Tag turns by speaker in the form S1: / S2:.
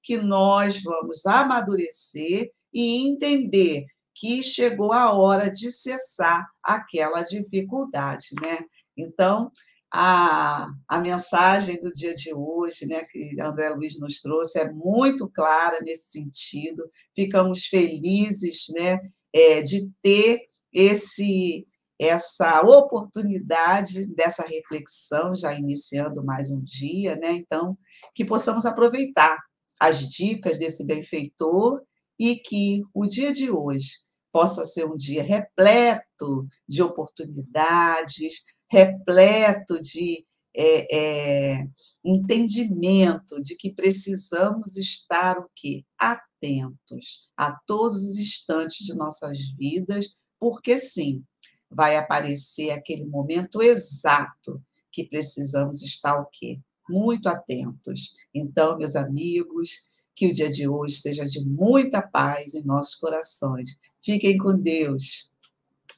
S1: que nós vamos amadurecer e entender que chegou a hora de cessar aquela dificuldade, né? Então, a mensagem do dia de hoje, né, que André Luiz nos trouxe, é muito clara nesse sentido. Ficamos felizes, né, de ter essa oportunidade dessa reflexão, já iniciando mais um dia, né? Então, que possamos aproveitar as dicas desse benfeitor e que o dia de hoje possa ser um dia repleto de oportunidades, repleto de entendimento de que precisamos estar o quê? Atentos a todos os instantes de nossas vidas, porque sim, vai aparecer aquele momento exato que precisamos estar o quê? Muito atentos. Então, meus amigos, que o dia de hoje seja de muita paz em nossos corações. Fiquem com Deus.